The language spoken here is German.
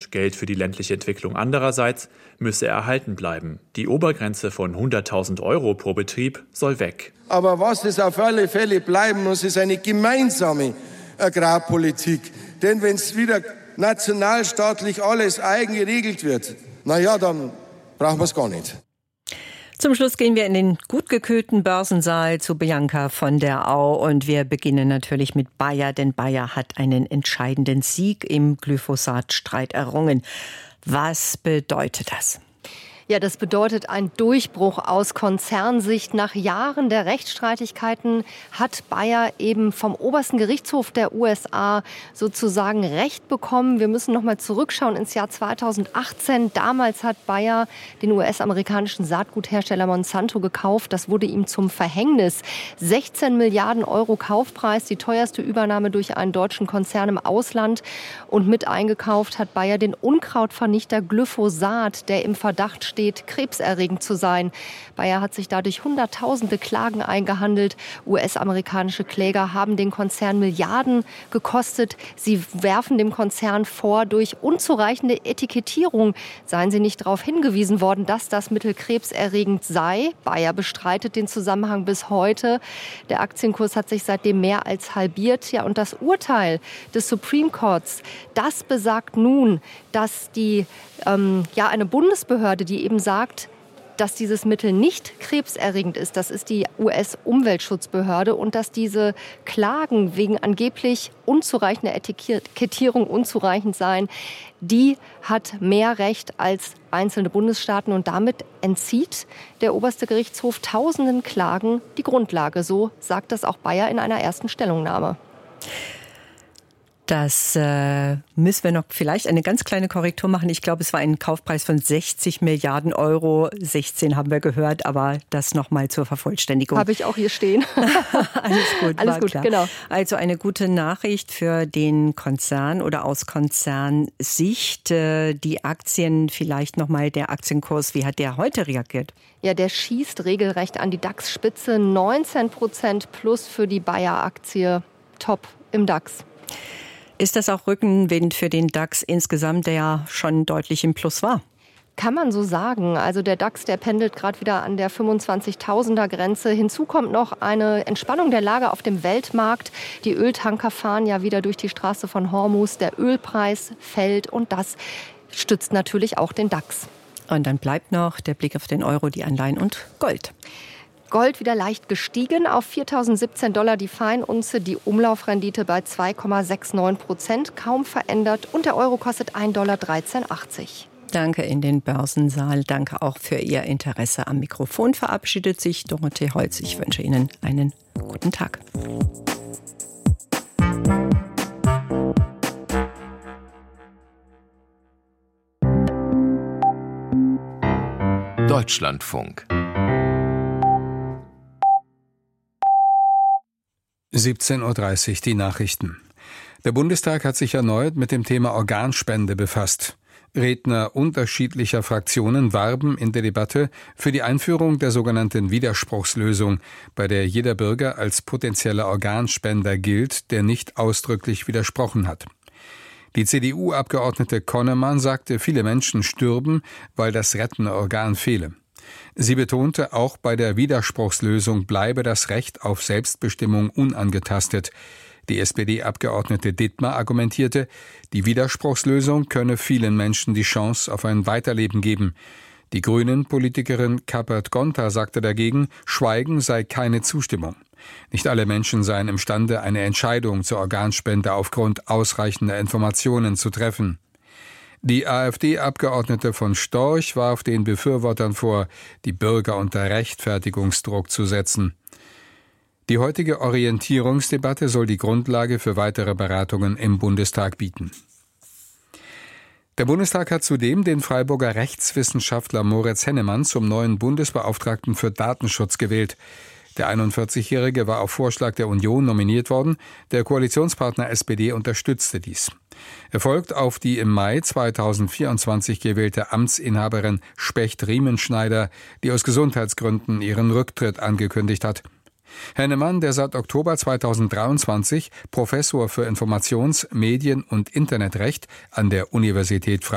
und Geld für die ländliche Entwicklung andererseits müsse erhalten bleiben. Die Obergrenze von 100.000 € pro Betrieb soll weg. Aber was es auf alle Fälle bleiben muss, ist eine gemeinsame Agrarpolitik. Denn wenn es wieder nationalstaatlich alles eigen geregelt wird, dann brauchen wir es gar nicht. Zum Schluss gehen wir in den gut gekühlten Börsensaal zu Bianca von der Au und wir beginnen natürlich mit Bayer, denn Bayer hat einen entscheidenden Sieg im Glyphosat-Streit errungen. Was bedeutet das? Ja, das bedeutet ein Durchbruch aus Konzernsicht. Nach Jahren der Rechtsstreitigkeiten hat Bayer eben vom obersten Gerichtshof der USA sozusagen Recht bekommen. Wir müssen noch mal zurückschauen ins Jahr 2018. Damals hat Bayer den US-amerikanischen Saatguthersteller Monsanto gekauft. Das wurde ihm zum Verhängnis. 16 Milliarden € Kaufpreis, die teuerste Übernahme durch einen deutschen Konzern im Ausland. Und mit eingekauft hat Bayer den Unkrautvernichter Glyphosat, der im Verdacht steht, krebserregend zu sein. Bayer hat sich dadurch Hunderttausende Klagen eingehandelt. US-amerikanische Kläger haben den Konzern Milliarden gekostet. Sie werfen dem Konzern vor, durch unzureichende Etikettierung seien sie nicht darauf hingewiesen worden, dass das Mittel krebserregend sei. Bayer bestreitet den Zusammenhang bis heute. Der Aktienkurs hat sich seitdem mehr als halbiert. Ja, und das Urteil des Supreme Courts, das besagt nun, dass eine Bundesbehörde, die eben sagt, dass dieses Mittel nicht krebserregend ist, das ist die US-Umweltschutzbehörde, und dass diese Klagen wegen angeblich unzureichender Etikettierung unzureichend seien, die hat mehr Recht als einzelne Bundesstaaten und damit entzieht der oberste Gerichtshof tausenden Klagen die Grundlage. So sagt das auch Bayer in einer ersten Stellungnahme. Das müssen wir noch vielleicht eine ganz kleine Korrektur machen. Ich glaube, es war ein Kaufpreis von 60 Milliarden €. 16 haben wir gehört, aber das nochmal zur Vervollständigung. Habe ich auch hier stehen. Alles gut, alles gut, klar. Genau. Also eine gute Nachricht für den Konzern oder aus Konzernsicht. Die Aktien, vielleicht nochmal der Aktienkurs, wie hat der heute reagiert? Ja, der schießt regelrecht an die DAX-Spitze. 19% plus für die Bayer-Aktie. Top im DAX. Ist das auch Rückenwind für den DAX insgesamt, der ja schon deutlich im Plus war? Kann man so sagen. Also der DAX, der pendelt gerade wieder an der 25.000er Grenze. Hinzu kommt noch eine Entspannung der Lage auf dem Weltmarkt. Die Öltanker fahren ja wieder durch die Straße von Hormuz. Der Ölpreis fällt und das stützt natürlich auch den DAX. Und dann bleibt noch der Blick auf den Euro, die Anleihen und Gold. Gold wieder leicht gestiegen auf $4.017 die Feinunze, die Umlaufrendite bei 2,69%, kaum verändert und der Euro kostet $1,1380. Danke in den Börsensaal, danke auch für Ihr Interesse am Mikrofon. Verabschiedet sich Dorothee Holz. Ich wünsche Ihnen einen guten Tag. Deutschlandfunk 17:30 Uhr die Nachrichten. Der Bundestag hat sich erneut mit dem Thema Organspende befasst. Redner unterschiedlicher Fraktionen warben in der Debatte für die Einführung der sogenannten Widerspruchslösung, bei der jeder Bürger als potenzieller Organspender gilt, der nicht ausdrücklich widersprochen hat. Die CDU-Abgeordnete Konnemann sagte, viele Menschen stürben, weil das rettende Organ fehle. Sie betonte, auch bei der Widerspruchslösung bleibe das Recht auf Selbstbestimmung unangetastet. Die SPD-Abgeordnete Dittmar argumentierte, die Widerspruchslösung könne vielen Menschen die Chance auf ein Weiterleben geben. Die Grünen-Politikerin Kappert-Gonter sagte dagegen, Schweigen sei keine Zustimmung. Nicht alle Menschen seien imstande, eine Entscheidung zur Organspende aufgrund ausreichender Informationen zu treffen. Die AfD-Abgeordnete von Storch warf den Befürwortern vor, die Bürger unter Rechtfertigungsdruck zu setzen. Die heutige Orientierungsdebatte soll die Grundlage für weitere Beratungen im Bundestag bieten. Der Bundestag hat zudem den Freiburger Rechtswissenschaftler Moritz Hennemann zum neuen Bundesbeauftragten für Datenschutz gewählt. Der 41-Jährige war auf Vorschlag der Union nominiert worden. Der Koalitionspartner SPD unterstützte dies. Er folgt auf die im Mai 2024 gewählte Amtsinhaberin Specht-Riemenschneider, die aus Gesundheitsgründen ihren Rücktritt angekündigt hat. Hennemann, der seit Oktober 2023 Professor für Informations-, Medien- und Internetrecht an der Universität Freiburg